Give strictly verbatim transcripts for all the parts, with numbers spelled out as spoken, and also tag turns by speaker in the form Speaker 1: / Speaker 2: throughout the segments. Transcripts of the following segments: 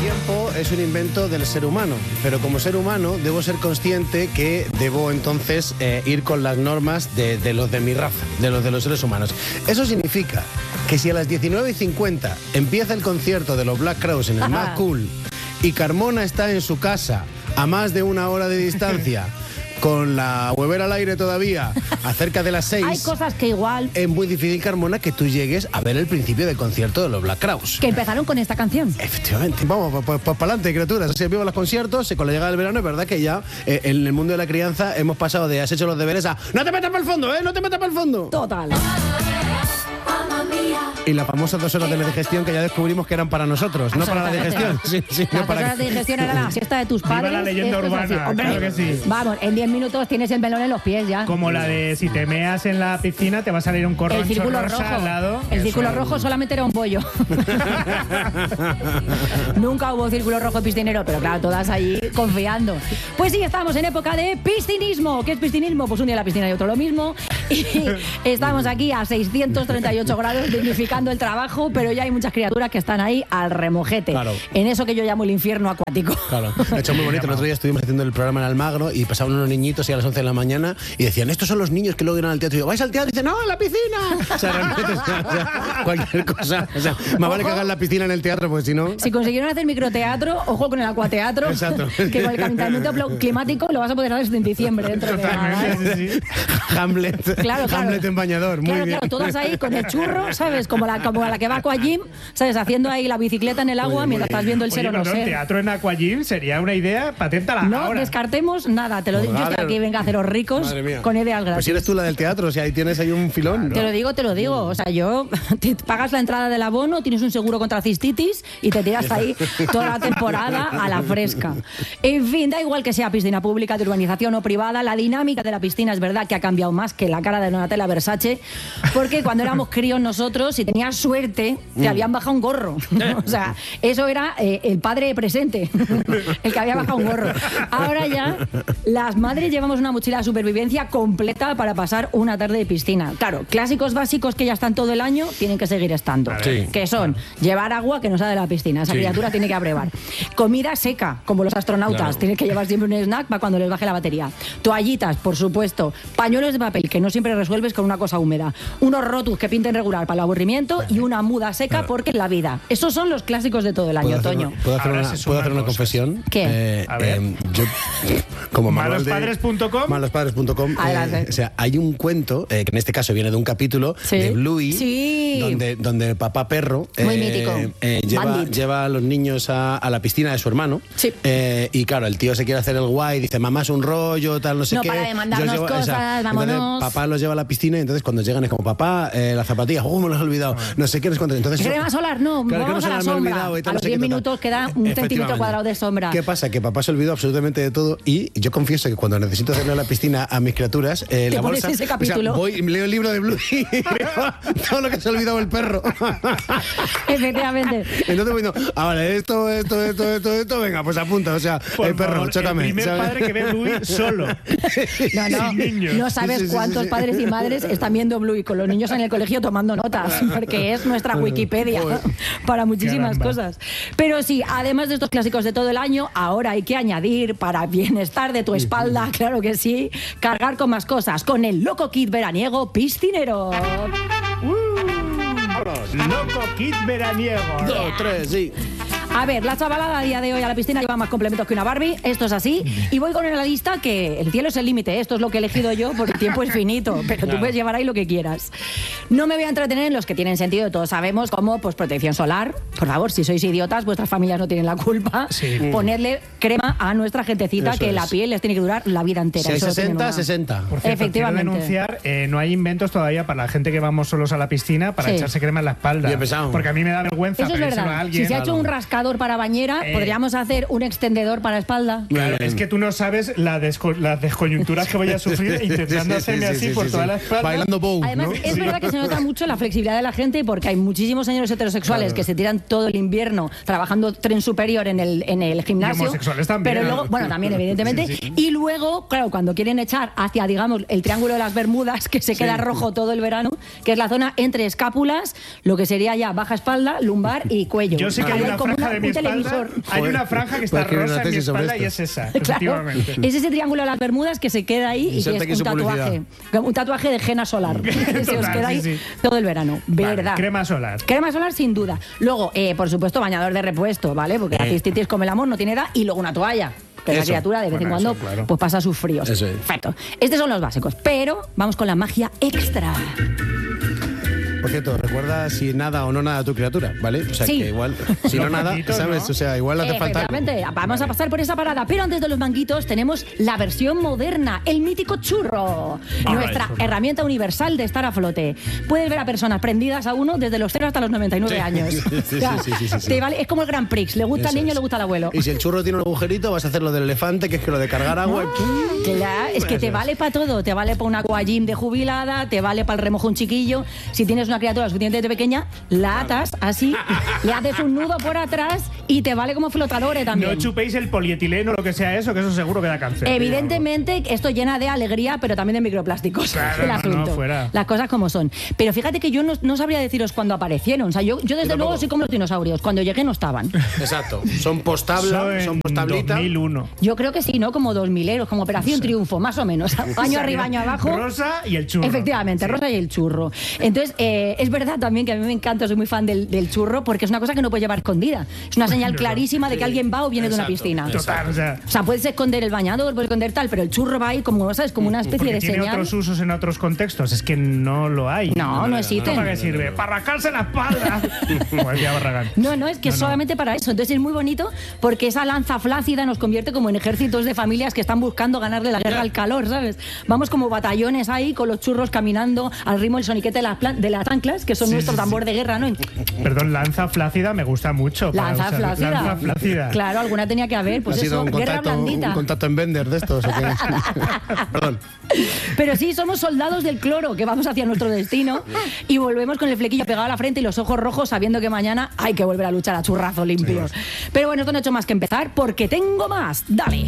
Speaker 1: tiempo es un invento del ser humano, pero como ser humano debo ser consciente que debo entonces eh, ir con las normas de, de los de mi raza, de los de los seres humanos. Eso significa que si a las diecinueve y cincuenta empieza el concierto de los Black Crowes en el Mad Cool y Carmona está en su casa a más de una hora de distancia, con la huevera al aire todavía, a cerca de las seis...
Speaker 2: Hay cosas que igual...
Speaker 1: Es muy difícil, Carmona, que tú llegues a ver el principio del concierto de los Black Crowes.
Speaker 2: Que empezaron con esta canción.
Speaker 1: Efectivamente. Vamos, pues, pues, pues para adelante, criaturas. Así vivo los conciertos, y con la llegada del verano es verdad que ya eh, en el mundo de la crianza hemos pasado de has hecho los deberes a ¡no te metas para el fondo, eh! ¡No te metas para el fondo!
Speaker 2: Total.
Speaker 1: Y las famosas dos horas de la digestión que ya descubrimos que eran para nosotros, no para la digestión. Sí, sí,
Speaker 2: Las
Speaker 1: no para
Speaker 2: dos horas de digestión era la siesta de tus padres.
Speaker 3: Viva la leyenda
Speaker 2: Esto es así.
Speaker 3: urbana,
Speaker 2: Hombre,
Speaker 3: claro que sí.
Speaker 2: Vamos, en diez minutos tienes el melón en los pies ya.
Speaker 3: Como la de si te meas en la piscina te va a salir un corroncho
Speaker 2: El círculo
Speaker 3: rosa
Speaker 2: rojo.
Speaker 3: al lado.
Speaker 2: El
Speaker 3: Eso.
Speaker 2: círculo rojo solamente era un pollo. Nunca hubo círculo rojo piscinero, pero claro, todas ahí confiando. Pues sí, estamos en época de piscinismo. ¿Qué es piscinismo? Pues un día en la piscina y otro lo mismo. Y estamos aquí a seiscientos treinta y ocho grados dignificando el trabajo, pero ya hay muchas criaturas que están ahí al remojete.
Speaker 1: Claro.
Speaker 2: En eso que yo llamo el infierno acuático.
Speaker 1: Claro, de hecho muy bonito. El otro día estuvimos haciendo el programa en Almagro y pasaban unos niñitos y a las once de la mañana y decían, estos son los niños que luego irán al teatro. Y yo, ¿vais al teatro? Y dicen, no, a la piscina. O sea, realmente, o sea, o sea, cualquier cosa. O sea, más vale que hagan la piscina en el teatro, porque si no...
Speaker 2: Si consiguieron hacer microteatro, ojo con el acuateatro.
Speaker 1: Exacto.
Speaker 2: Que con el calentamiento climático lo vas a poder hacer en diciembre dentro de nada.
Speaker 3: Totalmente, sí, sí.
Speaker 1: Hamlet.
Speaker 2: Claro, claro.
Speaker 1: Hamlet en bañador, muy
Speaker 2: Claro,
Speaker 1: bien.
Speaker 2: claro, todas ahí con el churro, ¿sabes? Como la, como la que va a Aquagym, ¿sabes? Haciendo ahí la bicicleta en el agua
Speaker 1: Muy bien, muy
Speaker 2: mientras
Speaker 1: bien.
Speaker 2: estás viendo el
Speaker 3: Oye,
Speaker 2: ser o no
Speaker 3: perdón,
Speaker 2: ser.
Speaker 3: teatro en Aquagym sería una idea paténtala
Speaker 2: No
Speaker 3: ahora.
Speaker 2: descartemos nada, te lo digo. Yo
Speaker 1: Madre-
Speaker 2: estoy aquí, venga a haceros ricos
Speaker 1: Madre mía.
Speaker 2: con ideas gratis.
Speaker 1: Pues si eres tú la del teatro, o sea, ahí tienes ahí un filón.
Speaker 2: Te lo digo, te lo digo. O sea, yo te pagas la entrada del abono, tienes un seguro contra cistitis y te tiras ahí toda la temporada a la fresca. En fin, da igual que sea piscina pública, de urbanización o privada, la dinámica de la piscina es verdad que ha cambiado más que la cara de Donatella Versace, porque cuando éramos críos nosotros, si tenías suerte, te habían bajado un gorro. O sea, eso era eh, el padre presente, el que había bajado un gorro. Ahora ya, las madres llevamos una mochila de supervivencia completa para pasar una tarde de piscina. Claro, clásicos básicos que ya están todo el año tienen que seguir estando.
Speaker 1: Sí.
Speaker 2: Que son llevar agua que no sale de la piscina, esa
Speaker 1: Sí.
Speaker 2: criatura tiene que abrevar. Comida seca, como los astronautas,
Speaker 1: Claro.
Speaker 2: tienen que llevar siempre un snack para cuando les baje la batería. Toallitas, por supuesto. Pañuelos de papel, que no siempre resuelves con una cosa húmeda. Unos rotus que pinten regular para el aburrimiento y una muda seca
Speaker 1: Claro.
Speaker 2: porque es la vida. Esos son los clásicos de todo el año,
Speaker 1: ¿Puedo hacer,
Speaker 2: Toño.
Speaker 1: una, ¿puedo hacer,
Speaker 3: Ahora
Speaker 1: una,
Speaker 3: se suman
Speaker 1: ¿puedo hacer una
Speaker 3: cosas.
Speaker 1: confesión?
Speaker 2: ¿Qué?
Speaker 1: Eh,
Speaker 3: A ver.
Speaker 1: eh, yo, como manual de-
Speaker 3: Malospadres punto com.
Speaker 1: malospadres punto com.
Speaker 2: Adelante.
Speaker 1: Eh, o sea, hay un cuento, eh, que en este caso viene de un capítulo
Speaker 2: Sí.
Speaker 1: de Bluey,
Speaker 2: Sí.
Speaker 1: donde, donde papá perro
Speaker 2: Muy
Speaker 1: eh,
Speaker 2: mítico.
Speaker 1: eh, lleva,
Speaker 2: Bandit.
Speaker 1: lleva a los niños a, a la piscina de su hermano.
Speaker 2: Sí.
Speaker 1: Eh, y claro, el tío se quiere hacer el guay, dice, mamá es un rollo, tal, no sé
Speaker 2: No
Speaker 1: qué.
Speaker 2: para de
Speaker 1: Yo
Speaker 2: mandarnos
Speaker 1: os llevo-
Speaker 2: cosas,
Speaker 1: Entonces,
Speaker 2: vámonos.
Speaker 1: papá los lleva a la piscina y entonces cuando llegan es como, papá, eh, las zapatillas, oh, me los he olvidado, no sé qué, no sé cuánto. Entonces,
Speaker 2: Crema solar, no,
Speaker 1: Claro,
Speaker 2: vamos
Speaker 1: crema
Speaker 2: a la
Speaker 1: solar me he
Speaker 2: sombra.
Speaker 1: olvidado y tal,
Speaker 2: A
Speaker 1: no
Speaker 2: los
Speaker 1: sé qué,
Speaker 2: diez
Speaker 1: total.
Speaker 2: minutos queda un centímetro
Speaker 1: Efectivamente.
Speaker 2: cuadrado de sombra.
Speaker 1: ¿Qué pasa? Que papá se olvidó absolutamente de todo y yo confieso que cuando necesito hacerle a la piscina a mis criaturas, eh,
Speaker 2: Te
Speaker 1: la
Speaker 2: pones
Speaker 1: bolsa,
Speaker 2: ese
Speaker 1: o sea,
Speaker 2: capítulo.
Speaker 1: voy, leo el libro de Blue y leo todo lo que se ha olvidado el perro.
Speaker 2: Efectivamente.
Speaker 1: Entonces, bueno, ahora esto, esto, esto, esto, esto, venga, pues apunta, o sea,
Speaker 3: Por
Speaker 1: el perro,
Speaker 3: favor,
Speaker 1: chócame.
Speaker 3: el primer
Speaker 1: ¿sabes?
Speaker 3: padre que ve Bluey solo.
Speaker 2: No, no,
Speaker 3: Sin niños.
Speaker 2: no sabes
Speaker 1: Sí, sí, sí,
Speaker 2: cuántos
Speaker 1: sí.
Speaker 2: padres y madres están viendo Bluey con los niños en el colegio tomando notas, porque es nuestra Wikipedia
Speaker 1: Joder.
Speaker 2: para muchísimas
Speaker 3: Caramba.
Speaker 2: cosas. Pero sí, además de estos clásicos de todo el año, ahora hay que añadir para bienestar de tu espalda, claro que sí, cargar con más cosas, con el Loco Kit veraniego piscinero.
Speaker 3: Loco Kit veraniego.
Speaker 1: Dos, tres, sí.
Speaker 2: A ver, la chavalada a día de hoy a la piscina lleva más complementos que una Barbie, esto es así. Y voy con la lista que el cielo es el límite, esto es lo que he elegido yo porque el tiempo es finito, pero tú
Speaker 3: Claro.
Speaker 2: puedes llevar ahí lo que quieras. No me voy a entretener en los que tienen sentido, todos sabemos, como pues protección solar. Por favor, si sois idiotas, vuestras familias no tienen la culpa.
Speaker 3: Sí.
Speaker 2: Ponerle crema a nuestra gentecita
Speaker 1: Eso
Speaker 2: que
Speaker 1: es.
Speaker 2: la piel les tiene que durar la vida entera.
Speaker 1: Si hay
Speaker 2: Eso lo tienen
Speaker 1: sesenta,
Speaker 2: una-
Speaker 1: sesenta.
Speaker 3: Por cierto,
Speaker 2: Efectivamente.
Speaker 3: quiero denunciar, eh, no hay inventos todavía para la gente que vamos solos a la piscina para
Speaker 2: Sí.
Speaker 3: echarse crema en la espalda.
Speaker 1: Bien pensado.
Speaker 3: Porque a mí me da vergüenza
Speaker 2: Eso es
Speaker 3: pedírselo
Speaker 2: verdad.
Speaker 3: a alguien.
Speaker 2: Si se ha hecho un rascador para bañera,
Speaker 3: Eh.
Speaker 2: podríamos hacer un extendedor para espalda.
Speaker 3: Claro,
Speaker 1: Bien.
Speaker 3: es que tú no sabes la desco- las descoyunturas que voy a sufrir intentando
Speaker 1: Sí, sí,
Speaker 3: hacerme
Speaker 1: sí,
Speaker 3: así
Speaker 1: sí,
Speaker 3: por
Speaker 1: sí,
Speaker 3: toda
Speaker 1: sí.
Speaker 3: la espalda.
Speaker 1: Bailando bow,
Speaker 2: Además,
Speaker 1: ¿no?
Speaker 2: es verdad que se nota mucho la flexibilidad de la gente porque hay muchísimos señores heterosexuales
Speaker 1: Claro.
Speaker 2: que se tiran todo el invierno trabajando tren superior en el, en el gimnasio.
Speaker 3: Y homosexuales también.
Speaker 2: Pero luego, bueno, también, evidentemente.
Speaker 3: Sí, sí.
Speaker 2: Y luego, claro, cuando quieren echar hacia, digamos, el triángulo de las Bermudas, que se queda rojo todo el verano, que es la zona entre escápulas, lo que sería ya baja espalda, lumbar y cuello.
Speaker 3: Yo sé que
Speaker 2: Ahí
Speaker 3: hay una
Speaker 2: como
Speaker 3: franja de mi
Speaker 2: un
Speaker 3: espalda
Speaker 2: televisor.
Speaker 3: hay una franja que está
Speaker 1: Puedes escribir una
Speaker 3: rosa en mi
Speaker 1: tesis sobre
Speaker 3: espalda y
Speaker 1: esto.
Speaker 3: es esa,
Speaker 2: Claro,
Speaker 3: efectivamente.
Speaker 2: es ese triángulo de las Bermudas que se queda ahí y
Speaker 1: Inserta
Speaker 2: que
Speaker 1: aquí
Speaker 2: es un
Speaker 1: su
Speaker 2: tatuaje. Un tatuaje de henna solar. que se os
Speaker 3: Total,
Speaker 2: queda ahí
Speaker 3: sí, sí.
Speaker 2: todo el verano.
Speaker 3: Vale,
Speaker 2: ¿Verdad?
Speaker 3: crema solar.
Speaker 2: Crema solar sin duda. Luego, eh, por supuesto, bañador de repuesto, ¿vale? Porque la
Speaker 1: Eh.
Speaker 2: cistitis como el amor no tiene edad. Y luego una toalla. Que la
Speaker 1: Eso.
Speaker 2: criatura de vez
Speaker 3: Bueno,
Speaker 2: en cuando
Speaker 3: eso, claro.
Speaker 2: pues pasa sus fríos.
Speaker 1: Eso es.
Speaker 2: Perfecto. Estos son los básicos. Pero vamos con la magia extra.
Speaker 1: Por cierto, recuerda si nada o no nada a tu criatura, ¿vale? O sea,
Speaker 2: Sí.
Speaker 1: que igual, si no
Speaker 3: Los
Speaker 1: nada,
Speaker 3: manguitos,
Speaker 1: ¿sabes?
Speaker 3: ¿no?
Speaker 1: O sea, igual hace falta algo.
Speaker 2: Efectivamente, vamos a pasar por esa parada. Pero antes de los manguitos tenemos la versión moderna, el mítico churro. Nuestra
Speaker 3: churro.
Speaker 2: herramienta universal de estar a flote. Puedes ver a personas prendidas a uno desde los cero hasta los noventa y nueve
Speaker 1: Sí.
Speaker 2: años.
Speaker 1: Sí, sí,
Speaker 2: O sea,
Speaker 1: sí, sí, sí, sí.
Speaker 2: te vale- es como el Grand Prix. Le gusta
Speaker 1: Eso
Speaker 2: al niño,
Speaker 1: es.
Speaker 2: le gusta al abuelo.
Speaker 1: Y si el churro tiene un agujerito, vas a hacer lo del elefante, que es que lo de cargar agua.
Speaker 2: Claro, es que te vale para todo. Te vale para una aquagym de jubilada, te vale para el remojón chiquillo. Si tienes una criatura suficientemente pequeña, la atas así, le haces un nudo por atrás y te vale como flotadores también.
Speaker 3: No chupéis el polietileno o lo que sea eso, que eso seguro que da cáncer.
Speaker 2: Evidentemente, esto llena de alegría, pero también de microplásticos.
Speaker 3: Claro,
Speaker 2: el
Speaker 3: no,
Speaker 2: asunto.
Speaker 3: no, fuera.
Speaker 2: Las cosas como son. Pero fíjate que yo no, no sabría deciros cuándo aparecieron. O sea, yo, yo desde
Speaker 1: tampoco.
Speaker 2: luego soy como los dinosaurios. Cuando llegué no estaban.
Speaker 1: Exacto. Son
Speaker 3: Eso
Speaker 1: postabla,
Speaker 3: en
Speaker 1: son postablita.
Speaker 3: dos mil uno.
Speaker 2: Yo creo que sí, ¿no? Como dos mileros, como Operación Triunfo, más o menos. Año arriba, año abajo.
Speaker 3: Rosa y el churro.
Speaker 2: Efectivamente, Rosa y el churro. Entonces, eh, es verdad también que a mí me encanta, soy muy fan del, del churro, porque es una cosa que no puedes llevar escondida. Es una señal
Speaker 3: No, no.
Speaker 2: clarísima de que alguien va o viene de una
Speaker 1: Exacto.
Speaker 2: piscina.
Speaker 3: Total, o sea.
Speaker 2: O sea, puedes esconder el bañador, puedes esconder tal, pero el churro va ahí como, ¿sabes? Como una especie
Speaker 3: Porque
Speaker 2: de
Speaker 3: tiene
Speaker 2: señal.
Speaker 3: otros usos en otros contextos. Es que no lo hay.
Speaker 2: No, no existen.
Speaker 3: ¿Para qué sirve? ¡Para rascarse la espalda! Como decía Barragán.
Speaker 2: No, no, es que es
Speaker 3: No, no.
Speaker 2: solamente para eso. Entonces es muy bonito porque esa lanza flácida nos convierte como en ejércitos de familias que están buscando ganarle la guerra al calor, ¿sabes? Vamos como batallones ahí con los churros caminando al ritmo del soniquete de las, plan- de las anclas, que son
Speaker 3: Sí,
Speaker 2: nuestro
Speaker 3: sí,
Speaker 2: tambor de guerra, ¿no?
Speaker 3: Perdón, lanza flácida me gusta mucho. para
Speaker 2: Lanza
Speaker 3: usar-
Speaker 2: flácida.
Speaker 3: Lanza flácida.
Speaker 2: Claro, alguna tenía que haber, pues
Speaker 1: ha sido
Speaker 2: eso,
Speaker 1: un
Speaker 2: guerra
Speaker 1: contacto,
Speaker 2: blandita.
Speaker 1: un contacto en Bender de estos. ¿o qué? Perdón.
Speaker 2: Pero sí, somos soldados del cloro que vamos hacia nuestro destino y volvemos con el flequillo pegado a la frente y los ojos rojos sabiendo que mañana hay que volver a luchar a churrazo limpio. Pero bueno, esto no he hecho más que empezar porque tengo más. Dale.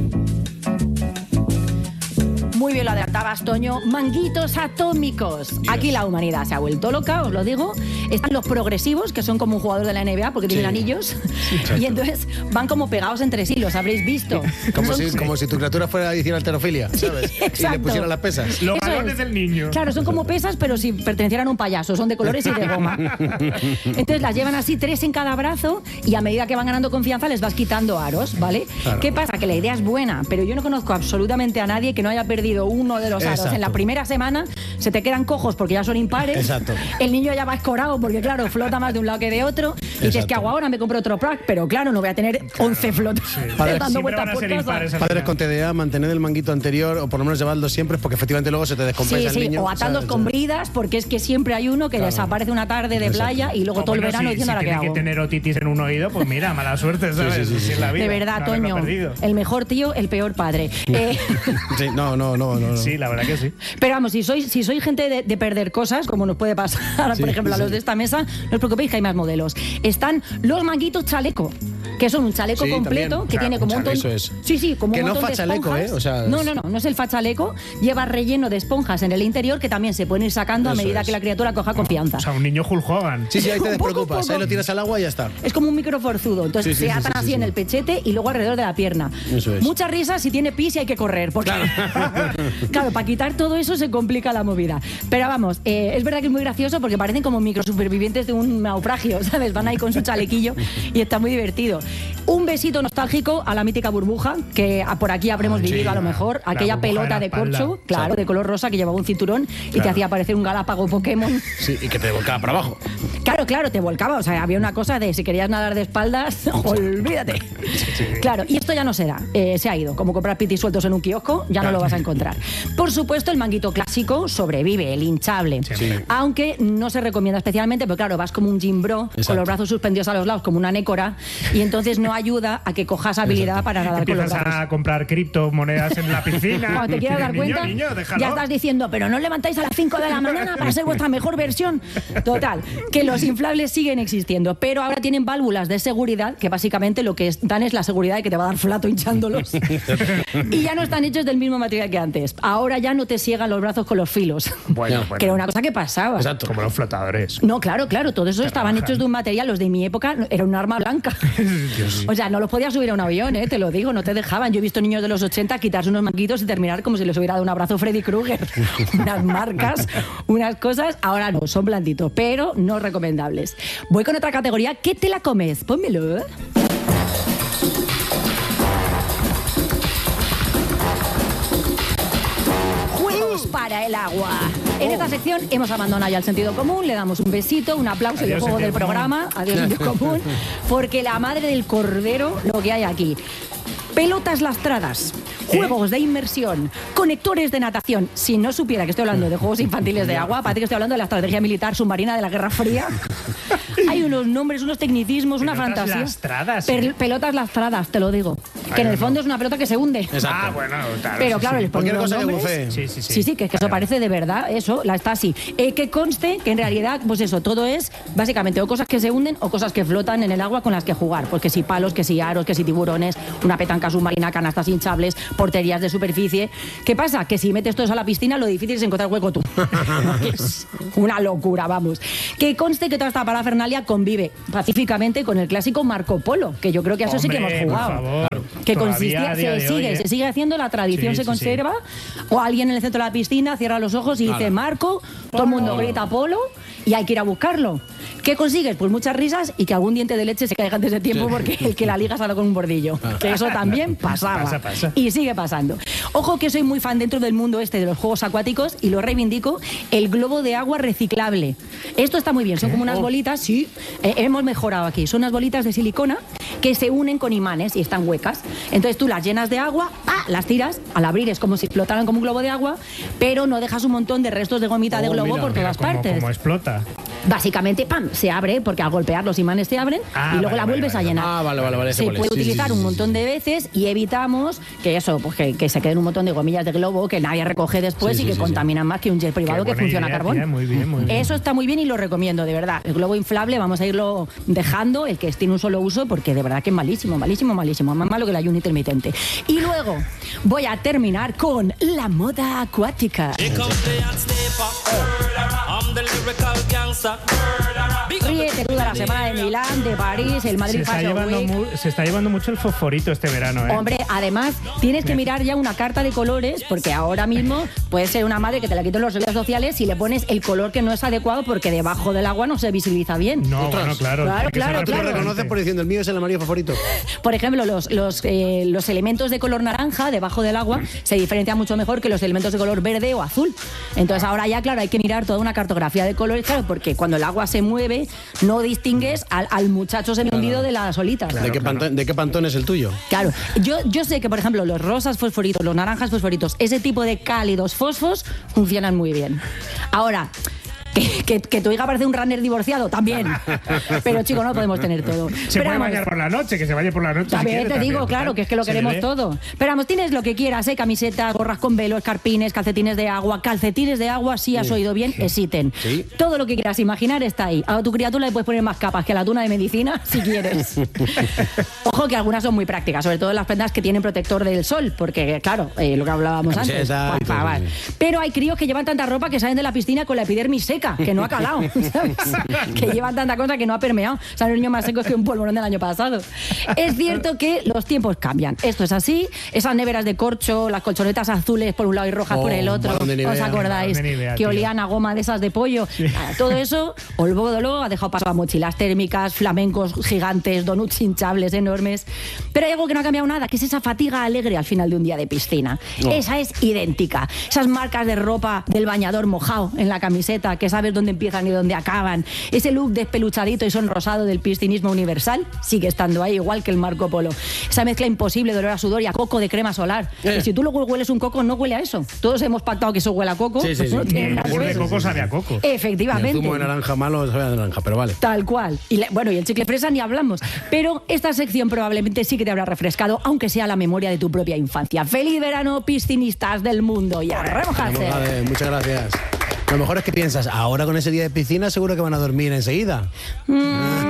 Speaker 2: Muy bien lo adelantabas, Toño. Manguitos atómicos. Aquí la humanidad se ha vuelto loca, os lo digo. Están los progresivos, que son como un jugador de la N B A porque tienen anillos. Y entonces van como pegados entre sí, los habréis visto.
Speaker 1: Como
Speaker 2: Son-
Speaker 1: si, como si tu criatura fuera hiciera alterofilia, ¿sabes? Y le
Speaker 2: exacto.
Speaker 1: pusiera las pesas.
Speaker 3: Los
Speaker 2: Eso
Speaker 3: balones
Speaker 2: es.
Speaker 3: del niño.
Speaker 2: Claro, son como pesas, pero si pertenecieran a un payaso. Son de colores y de goma. Entonces las llevan así, tres en cada brazo, y a medida que van ganando confianza les vas quitando aros, ¿vale?
Speaker 1: Claro.
Speaker 2: ¿Qué pasa? Que la idea es buena, pero yo no conozco absolutamente a nadie que no haya perdido uno de los aros.
Speaker 1: Exacto.
Speaker 2: En la primera semana se te quedan cojos porque ya son impares.
Speaker 1: Exacto.
Speaker 2: El niño ya va escorado porque, claro, flota más de un lado que de otro. Y dices,
Speaker 1: Exacto.
Speaker 2: ¿qué hago ahora? Me compro otro pack, pero claro, no voy a tener once flotas
Speaker 1: Padre,
Speaker 2: dando
Speaker 3: Siempre
Speaker 2: vueltas
Speaker 3: van a
Speaker 2: por
Speaker 3: ser
Speaker 2: casa.
Speaker 3: impares al
Speaker 1: Padres
Speaker 3: final.
Speaker 1: con T D A, mantener el manguito anterior o por lo menos llevarlo siempre porque efectivamente luego se te
Speaker 2: Sí,
Speaker 1: descompensa
Speaker 2: sí,
Speaker 1: el niño.
Speaker 2: o atándolos
Speaker 1: ¿sabes?
Speaker 2: con bridas, porque es que siempre hay uno que desaparece una tarde de
Speaker 1: Exacto.
Speaker 2: playa y luego
Speaker 3: O
Speaker 2: todo el
Speaker 3: bueno,
Speaker 2: verano
Speaker 3: si,
Speaker 2: diciendo
Speaker 3: si
Speaker 2: ahora qué
Speaker 3: tiene
Speaker 2: hago.
Speaker 3: que tener otitis en un oído, pues mira, mala suerte, ¿sabes?
Speaker 1: Sí, sí, sí,
Speaker 3: Así
Speaker 1: sí.
Speaker 3: es la vida.
Speaker 2: De verdad,
Speaker 3: no haberlo
Speaker 2: Toño,
Speaker 3: perdido.
Speaker 2: el mejor tío, el peor padre. Eh,
Speaker 1: Sí, no, no, no, no. no.
Speaker 3: Sí, la verdad que sí.
Speaker 2: pero vamos, si sois, si sois gente de, de perder cosas, como nos puede pasar,
Speaker 1: Sí,
Speaker 2: por ejemplo, a los
Speaker 1: sí.
Speaker 2: de esta mesa, no os preocupéis que hay más modelos. Están los manguitos chaleco, que son un chaleco
Speaker 1: Sí,
Speaker 2: completo
Speaker 1: también.
Speaker 2: que
Speaker 1: Claro,
Speaker 2: tiene como un
Speaker 1: chale-
Speaker 2: montón.
Speaker 1: eso es.
Speaker 2: Sí, sí, como
Speaker 1: Que
Speaker 2: un
Speaker 1: no
Speaker 2: montón de
Speaker 1: fachaleco,
Speaker 2: esponjas.
Speaker 1: ¿eh? O sea,
Speaker 2: no,
Speaker 1: es-
Speaker 2: no, no, no es el fachaleco. Lleva relleno de esponjas en el interior que también se pueden ir sacando a
Speaker 1: Eso
Speaker 2: medida
Speaker 1: es.
Speaker 2: que la criatura coja confianza.
Speaker 3: O sea, un niño Hulk Hogan.
Speaker 1: Sí, sí, ahí te
Speaker 2: Un poco,
Speaker 1: despreocupas.
Speaker 2: poco.
Speaker 1: Ahí lo tiras al agua y ya está.
Speaker 2: Es como un microforzudo. Entonces
Speaker 1: Sí, sí,
Speaker 2: se
Speaker 1: sí,
Speaker 2: atan
Speaker 1: sí,
Speaker 2: así
Speaker 1: sí,
Speaker 2: en
Speaker 1: sí.
Speaker 2: el pechete y luego alrededor de la pierna.
Speaker 1: Eso es.
Speaker 2: Mucha risa si tiene pis y hay que correr. Porque, claro, para quitar todo eso se complica la movida. Pero vamos, eh, es verdad que es muy gracioso porque parecen como microsupervivientes de un naufragio, ¿sabes? Van ahí con su chalequillo y está muy divertido. Un besito nostálgico a la mítica burbuja, que a- por aquí habremos
Speaker 1: Sí,
Speaker 2: vivido a lo mejor.
Speaker 3: la
Speaker 2: Aquella
Speaker 3: burbuja
Speaker 2: pelota
Speaker 3: de
Speaker 2: de
Speaker 3: la espalda.
Speaker 2: corcho, claro,
Speaker 1: Exacto.
Speaker 2: de color rosa, que llevaba un cinturón y te
Speaker 1: Claro.
Speaker 2: hacía parecer un galápago Pokémon.
Speaker 1: Sí, y que te volcaba para abajo.
Speaker 2: Claro, claro, te volcaba. O sea, había una cosa de si querías nadar de espaldas, olvídate. Claro, y esto ya no se da. Eh, se ha ido. Como comprar pitis sueltos en un kiosco, ya no lo vas a encontrar. Por supuesto, el manguito clásico sobrevive, el hinchable.
Speaker 3: Siempre.
Speaker 1: Sí.
Speaker 2: Aunque no se recomienda especialmente, porque claro, vas como un gym bro, con
Speaker 1: Exacto.
Speaker 2: los brazos suspendidos a los lados, como una nécora, y entonces no ayuda a que cojas habilidad para nadar con los
Speaker 3: Empiezas
Speaker 2: brazos.
Speaker 3: a comprar criptomonedas en la piscina.
Speaker 2: Cuando te quieras dar
Speaker 3: Niño,
Speaker 2: cuenta,
Speaker 3: niño, déjalo.
Speaker 2: ya estás diciendo, pero no levantáis a las cinco de la mañana para ser vuestra mejor versión. Total, que los Los inflables siguen existiendo, pero ahora tienen válvulas de seguridad que básicamente lo que dan es la seguridad de que te va a dar flato hinchándolos. Y ya no están hechos del mismo material que antes. Ahora ya no te ciegan los brazos con los filos.
Speaker 3: Bueno, bueno.
Speaker 2: Que era una cosa que pasaba.
Speaker 1: Exacto.
Speaker 3: Como los flotadores.
Speaker 2: No, claro, claro, todo eso
Speaker 3: Te
Speaker 2: estaban
Speaker 3: rajan.
Speaker 2: hechos de un material, los de mi época era un arma blanca. O sea, no los podías subir a un avión, ¿eh? Te lo digo, no te dejaban. Yo he visto niños de los ochenta quitarse unos manguitos y terminar como si les hubiera dado un abrazo Freddy Krueger. Unas marcas, unas cosas. Ahora no, son blanditos, pero no recomendables. Voy con otra categoría. ¿Qué te la comes? Pónmelo, ¿eh? Juegos para el agua. En esta sección hemos abandonado ya el sentido común, le damos un besito, un aplauso y el
Speaker 3: Adiós,
Speaker 2: juego del
Speaker 3: sentido
Speaker 2: programa, adiós sentido común, porque la madre del cordero lo que hay aquí. Pelotas lastradas, juegos de inmersión, conectores de natación. Si no supiera que estoy hablando de juegos infantiles de agua, parece que estoy hablando de la estrategia militar submarina de la Guerra Fría. Hay unos nombres, unos tecnicismos, una
Speaker 3: Pelotas
Speaker 2: fantasía.
Speaker 3: lastradas,
Speaker 2: Per-
Speaker 3: ¿eh?
Speaker 2: pelotas lastradas, te lo digo.
Speaker 3: Ay,
Speaker 2: que en el
Speaker 3: no,
Speaker 2: fondo
Speaker 3: no.
Speaker 2: es una pelota que se hunde.
Speaker 1: Exacto.
Speaker 3: Ah, bueno, claro.
Speaker 2: Pero
Speaker 3: sí,
Speaker 2: claro,
Speaker 3: sí.
Speaker 2: les ponen
Speaker 1: Cualquier
Speaker 2: los
Speaker 1: cosa que
Speaker 2: nombres.
Speaker 1: bucee.
Speaker 3: Sí, sí, sí.
Speaker 2: Sí, sí, que, que eso parece de verdad, eso, la está así. Eh, que conste que en realidad, pues eso, todo es básicamente o cosas que se hunden o cosas que flotan en el agua con las que jugar. Pues que si palos, que si aros, que si tiburones, una petanca submarina, canastas hinchables, porterías de superficie. ¿Qué pasa? Que si metes todo eso a la piscina, lo difícil es encontrar hueco tú. Es una locura, vamos. Que conste que toda esta parafernalia convive pacíficamente con el clásico Marco Polo, que yo creo que a eso sí que hemos
Speaker 3: Hombre, por
Speaker 2: jugado.
Speaker 3: favor.
Speaker 2: Que
Speaker 3: Todavía
Speaker 2: consistía,
Speaker 3: a día
Speaker 2: se
Speaker 3: de
Speaker 2: sigue,
Speaker 3: hoy, ¿eh?
Speaker 2: se sigue haciendo, la tradición
Speaker 3: Sí,
Speaker 2: se
Speaker 3: sí, sí.
Speaker 2: conserva, o alguien en el centro de la piscina cierra los ojos y dice
Speaker 1: Claro.
Speaker 2: Marco, todo el mundo
Speaker 3: Polo.
Speaker 2: grita Polo y hay que ir a buscarlo. ¿Qué consigues? Pues muchas risas y que algún diente de leche se caiga antes de tiempo porque el que la liga sale con un bordillo. Que eso también pasaba.
Speaker 3: Pasa, pasa.
Speaker 2: Y sigue pasando. Ojo que soy muy fan dentro del mundo este de los juegos acuáticos y lo reivindico, el globo de agua reciclable. Esto está muy bien, son como unas bolitas, sí, eh, hemos mejorado aquí, son unas bolitas de silicona que se unen con imanes y están huecas. Entonces tú las llenas de agua, ¡ah!, las tiras, al abrir es como si explotaran como un globo de agua, pero no dejas un montón de restos de gomita de
Speaker 1: Oh,
Speaker 2: globo
Speaker 1: mira,
Speaker 2: por
Speaker 3: Mira
Speaker 2: todas
Speaker 3: cómo,
Speaker 2: partes.
Speaker 3: cómo explota.
Speaker 2: Básicamente, ¡pam!, se abre porque al golpear los imanes se abren
Speaker 3: Ah,
Speaker 2: y luego
Speaker 3: vale,
Speaker 2: la
Speaker 3: vale,
Speaker 2: vuelves
Speaker 3: vale.
Speaker 2: a llenar.
Speaker 1: Ah, vale, vale, vale. sé
Speaker 2: Se
Speaker 1: cuál es.
Speaker 2: puede
Speaker 1: Sí, sí,
Speaker 2: utilizar
Speaker 1: sí,
Speaker 2: un
Speaker 1: sí.
Speaker 2: montón de veces y evitamos que eso, pues que, que se queden un montón de gomillas de globo que nadie recoge después
Speaker 1: Sí,
Speaker 2: y
Speaker 1: sí,
Speaker 2: que
Speaker 1: sí,
Speaker 2: contaminan más que un jet privado
Speaker 3: Qué
Speaker 2: que
Speaker 3: buena
Speaker 2: funciona
Speaker 3: idea,
Speaker 2: a carbón.
Speaker 3: tía, muy bien, muy bien.
Speaker 2: Eso está muy bien y lo recomiendo, de verdad. El globo inflable vamos a irlo dejando, el que tiene un solo uso, porque de verdad que es malísimo, malísimo, malísimo. Más malo que el ayuno intermitente. Y luego voy a terminar con la moda acuática. Ríete tú de la semana de Milán, de París, el
Speaker 3: Se
Speaker 2: Madrid
Speaker 3: está,
Speaker 2: Fashion
Speaker 3: llevando
Speaker 2: Week.
Speaker 3: mu- se está llevando mucho el fosforito este verano, ¿eh?
Speaker 2: Hombre, además tienes que mirar ya una carta de colores porque ahora mismo puede ser una madre que te la quite en las redes sociales si le pones el color que no es adecuado porque debajo del agua no se visibiliza bien.
Speaker 3: No,
Speaker 1: Ostras.
Speaker 3: bueno, claro.
Speaker 2: Claro,
Speaker 3: tiene que ser
Speaker 2: claro,
Speaker 1: Tú lo
Speaker 2: claro.
Speaker 3: refrescante.
Speaker 1: reconoces por diciendo el mío es el amarillo favorito.
Speaker 2: Por ejemplo, los, los, eh, los elementos de color naranja debajo del agua se diferencian mucho mejor que los elementos de color verde o azul. Entonces ahora ya, claro, hay que mirar toda una cartografía de colores, claro, porque cuando el agua se mueve no distingues al, al muchacho semi-hundido de las olitas.
Speaker 1: ¿De, qué pantón, ¿De qué pantón es el tuyo?
Speaker 2: Claro, yo, yo sé que, por ejemplo, los rosas fosforitos, los naranjas fosforitos, ese tipo de cálidos fosfos funcionan muy bien. Ahora, que, que, que tu hija parece un runner divorciado, también. Pero, chico, no podemos tener todo.
Speaker 3: Se
Speaker 2: Pero
Speaker 3: puede
Speaker 2: vamos,
Speaker 3: bañar por la noche, que se vaya por la noche. si
Speaker 2: también
Speaker 3: quiere,
Speaker 2: te
Speaker 3: también,
Speaker 2: digo,
Speaker 3: total.
Speaker 2: claro, que es que lo
Speaker 3: Se le
Speaker 2: queremos
Speaker 3: ve.
Speaker 2: todo. Pero vamos, tienes lo que quieras, ¿eh? Camisetas, gorras con velo, escarpines, calcetines de agua. Calcetines de agua, si has oído bien, existen.
Speaker 1: Sí.
Speaker 2: Todo lo que quieras imaginar está ahí. A tu criatura le puedes poner más capas que a la tuna de medicina, si quieres. Ojo que algunas son muy prácticas, sobre todo las prendas que tienen protector del sol, porque, claro, eh, lo que hablábamos antes.
Speaker 1: Camiseta y
Speaker 2: por
Speaker 1: todo,
Speaker 2: favor.
Speaker 1: sí.
Speaker 2: Pero hay críos que llevan tanta ropa que salen de la piscina con la epidermis seca, que no ha calado, ¿sabes? Que llevan tanta cosa que no ha permeado. Salen niños más secos que un polvorón del año pasado. Es cierto que los tiempos cambian. Esto es así. Esas neveras de corcho, las colchonetas azules por un lado y rojas
Speaker 1: Oh,
Speaker 2: por el otro.
Speaker 1: balón de Nivea.
Speaker 2: ¿Os acordáis?
Speaker 3: Balón de Nivea,
Speaker 2: que
Speaker 3: tío.
Speaker 2: olían a goma de esas de pollo. Ah, todo eso, Olvodolo ha dejado paso a mochilas térmicas, flamencos gigantes, donuts hinchables enormes. Pero hay algo que no ha cambiado nada, que es esa fatiga alegre al final de un día de piscina.
Speaker 1: No.
Speaker 2: Esa es idéntica. Esas marcas de ropa del bañador mojado en la camiseta, que sabes dónde empiezan y dónde acaban. Ese look despeluchadito y sonrosado del piscinismo universal sigue estando ahí, igual que el Marco Polo. Esa mezcla imposible de olor a sudor y a coco de crema solar.
Speaker 1: Eh.
Speaker 2: Que si tú luego hueles un coco, no huele a eso. Todos hemos pactado que eso huele a coco.
Speaker 1: Sí, sí, sí.
Speaker 2: No
Speaker 3: Ni
Speaker 2: tiene
Speaker 3: el
Speaker 2: nada que
Speaker 3: yogur de
Speaker 2: ver.
Speaker 3: coco sabe a coco.
Speaker 1: El
Speaker 2: Efectivamente.
Speaker 1: zumo de naranja malo sabe a naranja, pero vale.
Speaker 2: Tal cual. Y le- bueno, y el chicle fresa ni hablamos. Pero esta sección probablemente sí que te habrá refrescado, aunque sea la memoria de tu propia infancia. ¡Feliz verano, piscinistas del mundo! Y a remojarse.
Speaker 1: Vale, muchas gracias. lo mejor es que piensas, ahora con ese día de piscina seguro que van a dormir enseguida.
Speaker 2: Mm.